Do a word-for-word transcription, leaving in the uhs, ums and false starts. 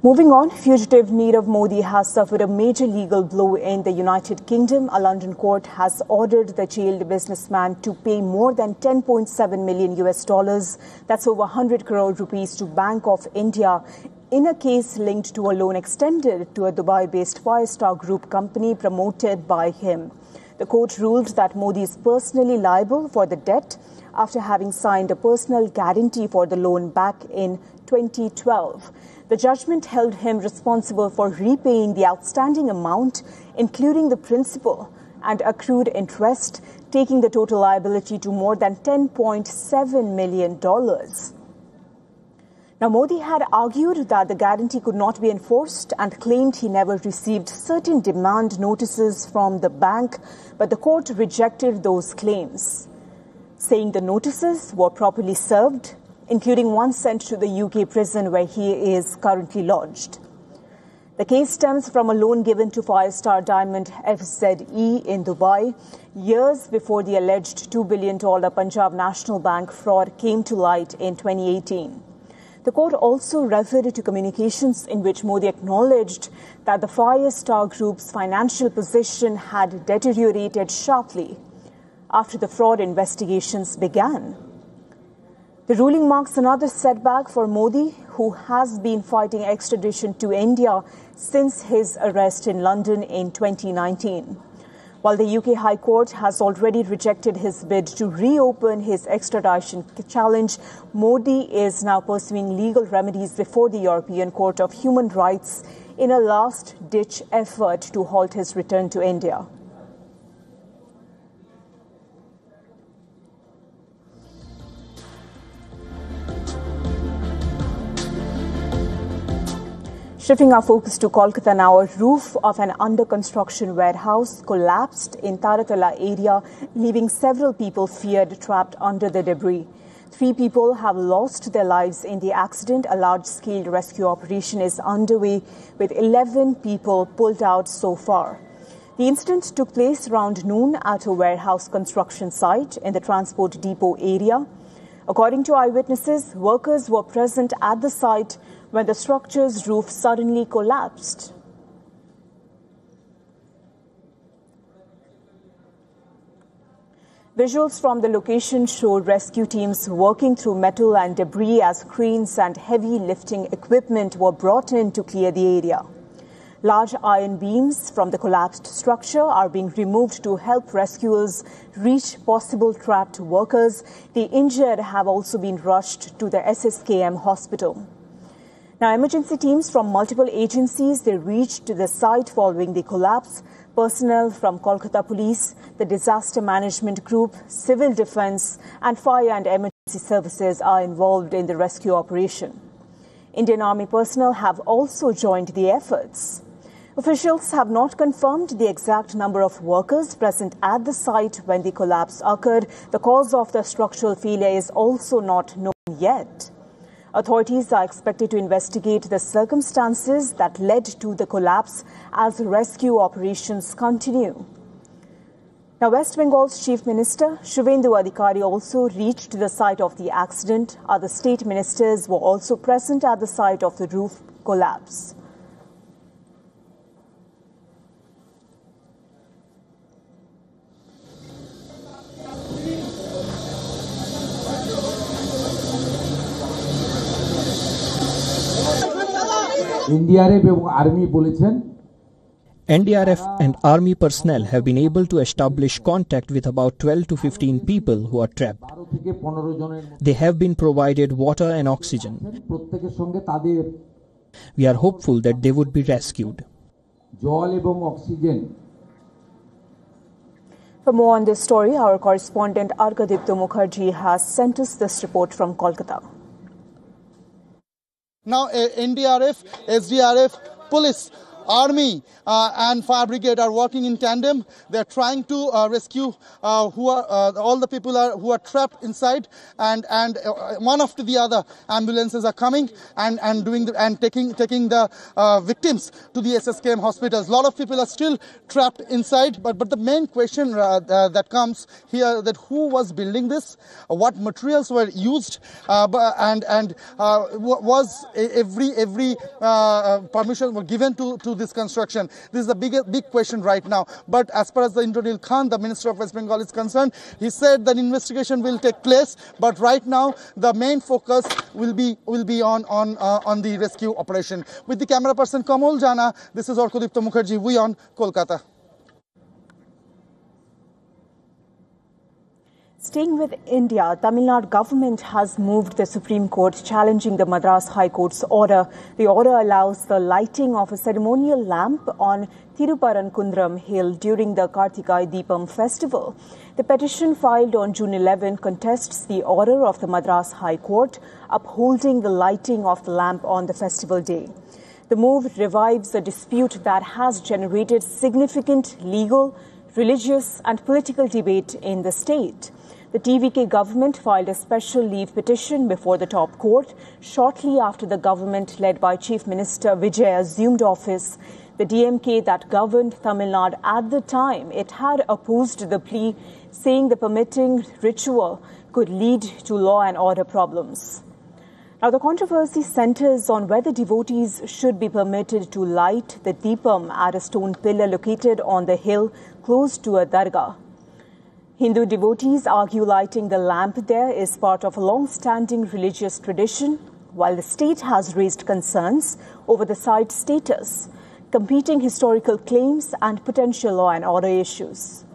Moving on, fugitive Nirav Modi has suffered a major legal blow in the United Kingdom. A London court has ordered the jailed businessman to pay more than ten point seven million U S dollars, that's over one hundred crore rupees, to Bank of India in a case linked to a loan extended to a Dubai-based Firestar Group company promoted by him. The court ruled that Modi is personally liable for the debt after having signed a personal guarantee for the loan back in twenty twelve. The judgment held him responsible for repaying the outstanding amount, including the principal and accrued interest, taking the total liability to more than ten point seven million dollars. Now, Modi had argued that the guarantee could not be enforced and claimed he never received certain demand notices from the bank, but the court rejected those claims, saying the notices were properly served, including one sent to the U K prison where he is currently lodged. The case stems from a loan given to Firestar Diamond F Z E in Dubai years before the alleged two billion dollars Punjab National Bank fraud came to light in twenty eighteen. The court also referred to communications in which Modi acknowledged that the Firestar Group's financial position had deteriorated sharply after the fraud investigations began. The ruling marks another setback for Modi, who has been fighting extradition to India since his arrest in London in twenty nineteen. While the U K High Court has already rejected his bid to reopen his extradition challenge, Modi is now pursuing legal remedies before the European Court of Human Rights in a last-ditch effort to halt his return to India. Shifting our focus to Kolkata now, a roof of an under-construction warehouse collapsed in Taratala area, leaving several people feared trapped under the debris. Three people have lost their lives in the accident. A large-scale rescue operation is underway, with eleven people pulled out so far. The incident took place around noon at a warehouse construction site in the transport depot area. According to eyewitnesses, workers were present at the site when the structure's roof suddenly collapsed. Visuals from the location showed rescue teams working through metal and debris as cranes and heavy lifting equipment were brought in to clear the area. Large iron beams from the collapsed structure are being removed to help rescuers reach possible trapped workers. The injured have also been rushed to the S S K M hospital. Now, emergency teams from multiple agencies, they reached the site following the collapse. Personnel from Kolkata Police, the Disaster Management Group, Civil Defence and Fire and Emergency Services are involved in the rescue operation. Indian Army personnel have also joined the efforts. Officials have not confirmed the exact number of workers present at the site when the collapse occurred. The cause of the structural failure is also not known yet. Authorities are expected to investigate the circumstances that led to the collapse as rescue operations continue. Now, West Bengal's Chief Minister Shubhendu Adhikari also reached the site of the accident. Other state ministers were also present at the site of the roof collapse. N D R F এবং army বলেছেন N D R F and army personnel have been able to establish contact with about twelve to fifteen people who are trapped. They have been provided water and oxygen. প্রত্যেকের সঙ্গে তাদের We are hopeful that they would be rescued. জল এবং oxygen For more on this story, our correspondent Arkadipto Mukherjee has sent us this report from Kolkata. Now, N D R F, S D R F, police army uh, and fire brigade are working in tandem. They're trying to uh, rescue uh, who are uh, all the people are who are trapped inside, and and uh, one after the other ambulances are coming and and doing the, and taking taking the uh, victims to the S S K M hospitals. A lot of people are still trapped inside, but but the main question uh, uh, that comes here, that who was building this, uh, what materials were used, uh, and and uh, was every every uh, permission were given to to this construction. This is a big big question right now. But as far as the Indranil Khan, the Minister of West Bengal, is concerned, he said that investigation will take place. But right now, the main focus will be will be on on uh, on the rescue operation. With the camera person Kamal Jana, this is Orkodipta Mukherjee, WION, Kolkata. Staying with India, Tamil Nadu government has moved the Supreme Court challenging the Madras High Court's order. The order allows the lighting of a ceremonial lamp on Thiruparankundaram Hill during the Kartikai Deepam festival. The petition filed on June eleventh contests the order of the Madras High Court upholding the lighting of the lamp on the festival day. The move revives a dispute that has generated significant legal, religious and political debate in the state. The T V K government filed a special leave petition before the top court shortly after the government led by Chief Minister Vijay assumed office. The D M K that governed Tamil Nadu at the time, it had opposed the plea, saying the permitting ritual could lead to law and order problems. Now, the controversy centers on whether devotees should be permitted to light the Deepam at a stone pillar located on the hill close to a dargah. Hindu devotees argue lighting the lamp there is part of a long-standing religious tradition, while the state has raised concerns over the site's status, competing historical claims and potential law and order issues.